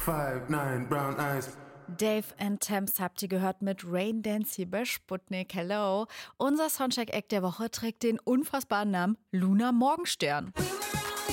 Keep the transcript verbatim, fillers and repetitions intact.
five nine brown eyes. Dave and Thames habt ihr gehört mit Rain Dance hier bei Sputnik. Hello. Unser Soundcheck-Act der Woche trägt den unfassbaren Namen Luna Morgenstern.